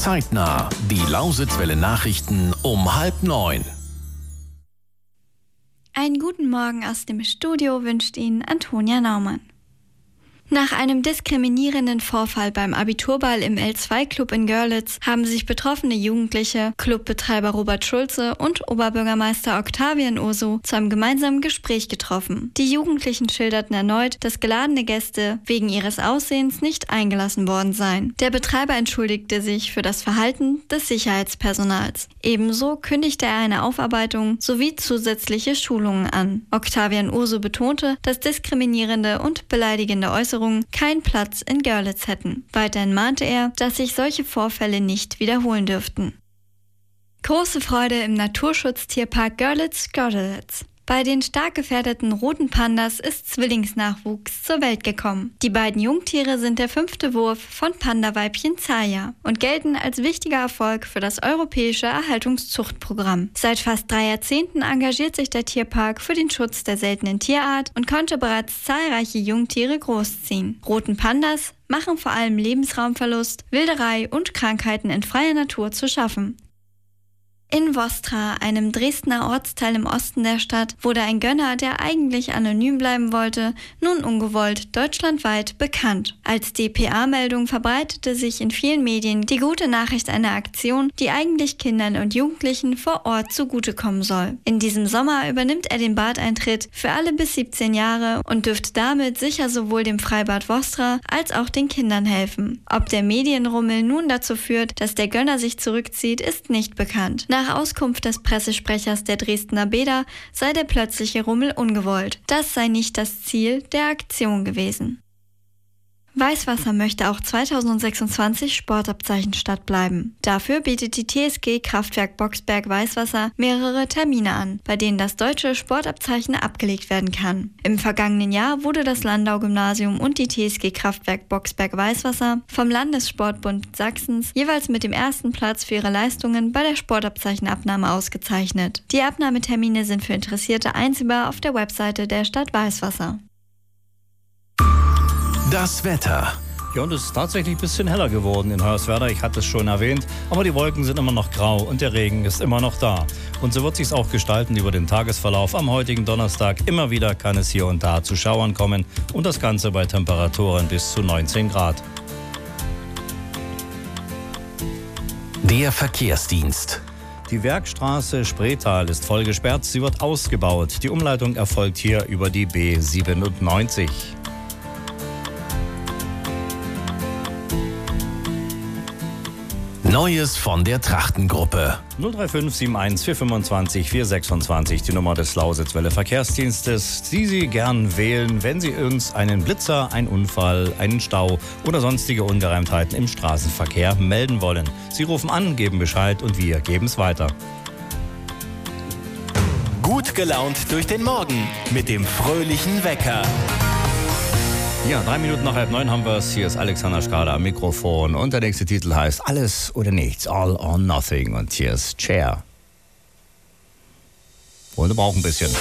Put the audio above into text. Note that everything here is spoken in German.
Zeitnah. Die Lausitzwelle Nachrichten um 8:30. Einen guten Morgen aus dem Studio wünscht Ihnen Antonia Naumann. Nach einem diskriminierenden Vorfall beim Abiturball im L2-Club in Görlitz haben sich betroffene Jugendliche, Clubbetreiber Robert Schulze und Oberbürgermeister Octavian Urso zu einem gemeinsamen Gespräch getroffen. Die Jugendlichen schilderten erneut, dass geladene Gäste wegen ihres Aussehens nicht eingelassen worden seien. Der Betreiber entschuldigte sich für das Verhalten des Sicherheitspersonals. Ebenso kündigte er eine Aufarbeitung sowie zusätzliche Schulungen an. Octavian Urso betonte, dass diskriminierende und beleidigende Äußerungen keinen Platz in Görlitz hätten. Weiterhin mahnte er, dass sich solche Vorfälle nicht wiederholen dürften. Große Freude im Naturschutztierpark Görlitz-Görlitz. Bei den stark gefährdeten roten Pandas ist Zwillingsnachwuchs zur Welt gekommen. Die beiden Jungtiere sind der 5. Wurf von Pandaweibchen Zaya und gelten als wichtiger Erfolg für das europäische Erhaltungszuchtprogramm. Seit fast 3 Jahrzehnten engagiert sich der Tierpark für den Schutz der seltenen Tierart und konnte bereits zahlreiche Jungtiere großziehen. Roten Pandas machen vor allem Lebensraumverlust, Wilderei und Krankheiten in freier Natur zu schaffen. In Vostra, einem Dresdner Ortsteil im Osten der Stadt, wurde ein Gönner, der eigentlich anonym bleiben wollte, nun ungewollt deutschlandweit bekannt. Als dpa-Meldung verbreitete sich in vielen Medien die gute Nachricht einer Aktion, die eigentlich Kindern und Jugendlichen vor Ort zugutekommen soll. In diesem Sommer übernimmt er den Badeintritt für alle bis 17 Jahre und dürfte damit sicher sowohl dem Freibad Vostra als auch den Kindern helfen. Ob der Medienrummel nun dazu führt, dass der Gönner sich zurückzieht, ist nicht bekannt. Nach Auskunft des Pressesprechers der Dresdner Bäder sei der plötzliche Rummel ungewollt. Das sei nicht das Ziel der Aktion gewesen. Weißwasser möchte auch 2026 Sportabzeichen-Stadt bleiben. Dafür bietet die TSG Kraftwerk Boxberg Weißwasser mehrere Termine an, bei denen das deutsche Sportabzeichen abgelegt werden kann. Im vergangenen Jahr wurde das Landau-Gymnasium und die TSG Kraftwerk Boxberg Weißwasser vom Landessportbund Sachsens jeweils mit dem 1. Platz für ihre Leistungen bei der Sportabzeichenabnahme ausgezeichnet. Die Abnahmetermine sind für Interessierte einsehbar auf der Webseite der Stadt Weißwasser. Das Wetter. Ja, und es ist tatsächlich ein bisschen heller geworden in Hoyerswerda, ich hatte es schon erwähnt, aber die Wolken sind immer noch grau und der Regen ist immer noch da. Und so wird sich's auch gestalten über den Tagesverlauf. Am heutigen Donnerstag immer wieder kann es hier und da zu Schauern kommen und das Ganze bei Temperaturen bis zu 19 Grad. Der Verkehrsdienst. Die Werkstraße Spreetal ist voll gesperrt, sie wird ausgebaut. Die Umleitung erfolgt hier über die B97. Neues von der Trachtengruppe. 035 71 425 426, die Nummer des Lausitzwelle Verkehrsdienstes, die Sie gern wählen, wenn Sie uns einen Blitzer, einen Unfall, einen Stau oder sonstige Ungereimtheiten im Straßenverkehr melden wollen. Sie rufen an, geben Bescheid und wir geben es weiter. Gut gelaunt durch den Morgen mit dem fröhlichen Wecker. Ja, 3 Minuten nach 8:30 haben wir es. Hier ist Alexander Schrader am Mikrofon und der nächste Titel heißt Alles oder Nichts, All or Nothing und hier ist Cher. Und wir brauchen ein bisschen.